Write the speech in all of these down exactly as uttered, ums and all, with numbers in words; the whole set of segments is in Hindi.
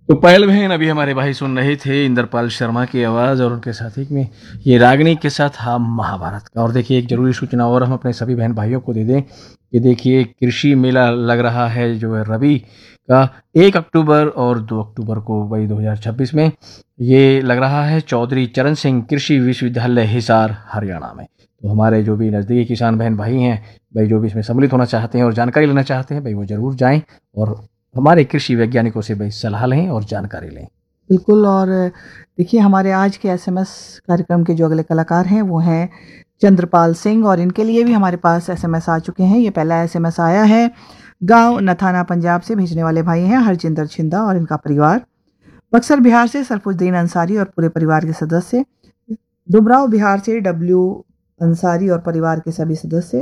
तो पायल बहन, अभी हमारे भाई सुन रहे थे इंद्रपाल शर्मा की आवाज़ और उनके साथी में ये रागनी के साथ हम महाभारत का। और देखिए, एक जरूरी सूचना और हम अपने सभी बहन भाइयों को दे दें कि देखिए, कृषि मेला लग रहा है जो है रवि का एक अक्टूबर और दो अक्टूबर को वही दो हज़ार छब्बीस में ये लग रहा है चौधरी चरण सिंह कृषि विश्वविद्यालय हिसार हरियाणा में। तो हमारे जो भी नज़दीकी किसान बहन भाई हैं भाई, जो भी इसमें सम्मिलित होना चाहते हैं और जानकारी लेना चाहते हैं भाई, वो ज़रूर जाएं और हमारे कृषि वैज्ञानिकों से भाई सलाह लें और जानकारी लें। बिल्कुल। और देखिए, हमारे आज के एसएमएस कार्यक्रम के जो अगले कलाकार हैं वो हैं चंद्रपाल सिंह, और इनके लिए भी हमारे पास एसएमएस आ चुके हैं। ये पहला एसएमएस आया है गांव नथाना पंजाब से। भेजने वाले भाई हैं हरजिंदर छिंदा और इनका परिवार। बक्सर बिहार से सरफुद्दीन अंसारी और पूरे परिवार के सदस्य। डुमराव बिहार से डब्ल्यू अंसारी और परिवार के सभी सदस्य।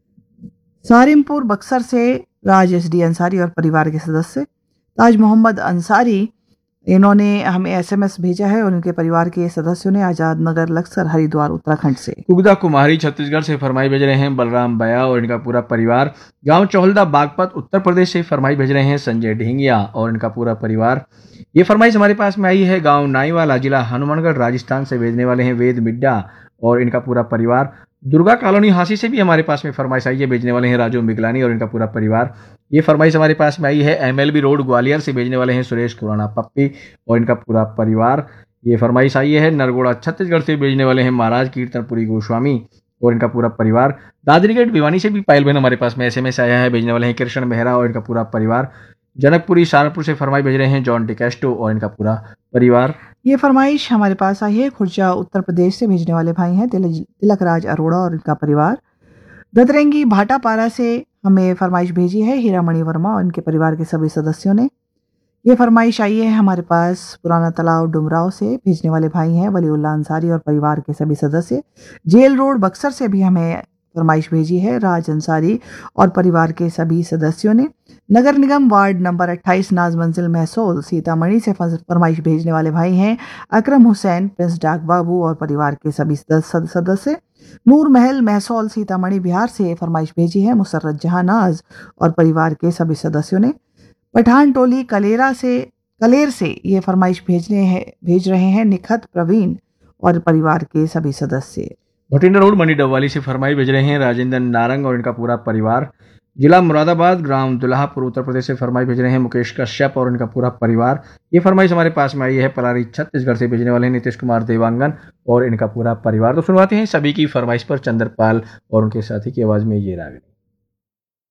सारिमपुर बक्सर से राज एस डी अंसारी और परिवार के सदस्य। ताज मोहम्मद अंसारी, इन्होंने हमें एसएमएस भेजा है और उनके परिवार के सदस्यों ने आजाद नगर लक्सर हरिद्वार उत्तराखंड से। उगदा कुमारी छत्तीसगढ़ से फरमाई भेज रहे हैं बलराम बया और इनका पूरा परिवार। गांव चौहलदा बागपत उत्तर प्रदेश से फरमाई भेज रहे हैं संजय ढेंगिया और इनका पूरा परिवार। ये फरमाइश हमारे पास में आई है गांव नाईवाला जिला हनुमानगढ़ राजस्थान से। भेजने वाले हैं वेद मिड्डा और इनका पूरा परिवार। दुर्गा कॉलोनी हांसी से भी हमारे पास में फरमाइश आई है। भेजने वाले हैं राजू मिगलानी और इनका पूरा परिवार। ये फरमाइश हमारे पास में आई है एमएलबी रोड ग्वालियर से। भेजने वाले हैं सुरेश खुराना पप्पी और इनका पूरा परिवार। ये फरमाइश आई है नरगोड़ा छत्तीसगढ़ से। भेजने वाले हैं महाराज कीर्तनपुरी गोस्वामी और इनका पूरा परिवार। दादरी गेट भिवानी से भी पायल बहन हमारे पास में एसएमएस आया है। भेजने वाले हैं कृष्ण मेहरा और इनका पूरा परिवार। जनकपुरी सहारनपुर से फरमाइश भेज रहे हैं जॉन डिकेस्टो और इनका पूरा परिवार। ये फरमाइश हमारे पास आई है खुर्जा उत्तर प्रदेश से। भेजने वाले भाई हैं तिलक राज अरोड़ा और इनका परिवार। ददरेंगी भाटापारा से हमें फरमाइश भेजी है हीरामणि वर्मा और इनके परिवार के सभी सदस्यों ने। ये फरमाइश आई है हमारे पास पुराना तालाब डुमराव से। भेजने वाले भाई हैं वलीउल्लाह अंसारी और परिवार के सभी सदस्य। जेल रोड बक्सर से भी हमें फरमाइश भेजी है राज अंसारी और परिवार के सभी सदस्यों ने। नगर निगम वार्ड नंबर अट्ठाईस नाज मंजिल महसोल सीतामढ़ी से फरमाइश भेजने वाले भाई हैं अकरम हुसैन प्रिंस डाक बाबू और परिवार के सभी सदस्य। नूर महल महसौल सीतामढ़ी बिहार से फरमाइश भेजी है मुसर्रत जहां नाज और परिवार के सभी सदस्यों ने। पठान टोली कलेरा से कलेर से ये फरमाइश भेजने हैं भेज रहे हैं निखत प्रवीण और परिवार के सभी सदस्य। भटिंडा रोड मनी डबवाली से फरमाइश भेज रहे हैं राजेंद्र नारंग और इनका पूरा परिवार। जिला मुरादाबाद ग्राम दुल्हापुर उत्तर प्रदेश से फरमाइश भेज रहे हैं मुकेश कश्यप और इनका पूरा परिवार। ये फरमाइश हमारे पास में आई है पलारी छत्तीसगढ़ से। भेजने वाले हैं नीतीश कुमार देवांगन और इनका पूरा परिवार। तो सुनवाते हैं सभी की फरमाइश पर चंद्रपाल और उनके साथी की आवाज में ये राग।